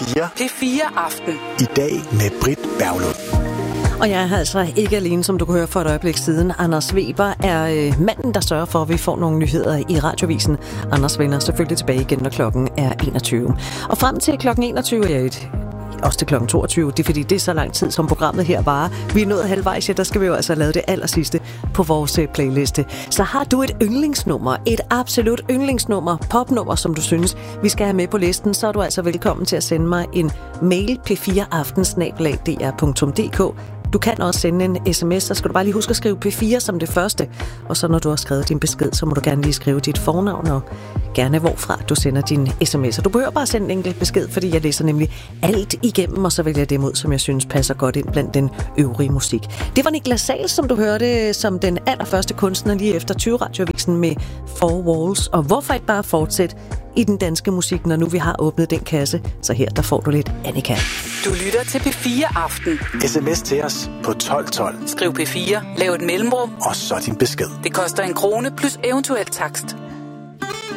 P4. P4 Aften. I dag med Britt Berglund. Og jeg er altså ikke alene, som du kunne høre for et øjeblik siden. Anders Weber er manden, der sørger for, at vi får nogle nyheder i Radiovisen. Anders vender selvfølgelig tilbage igen, når klokken er 21. Og frem til klokken 21 også til klokken 22, det er fordi, det er så lang tid, som programmet her varer. Vi er nået halvvejs, der skal vi jo altså lave det allersidste på vores playliste. Så har du et yndlingsnummer, et absolut yndlingsnummer, popnummer, som du synes, vi skal have med på listen, så er du altså velkommen til at sende mig en mail p4aften@dr.dk. Du kan også sende en sms, så skal du bare lige huske at skrive P4 som det første. Og så når du har skrevet din besked, så må du gerne lige skrive dit fornavn og gerne hvorfra du sender din sms. Og du behøver bare sende en enkelt besked, fordi jeg læser nemlig alt igennem, og så vælger jeg dem ud, som jeg synes passer godt ind blandt den øvrige musik. Det var Niklas Sahl, som du hørte som den allerførste kunstner lige efter 20 Radiovisen med Four Walls. Og hvorfor ikke bare fortsætte i den danske musik, når nu vi har åbnet den kasse? Så her, der får du lidt Annika. Du lytter til P4 Aften. SMS til os på 1212. Skriv P4, lav et mellemrum, og så din besked. Det koster 1 krone plus eventuel takst.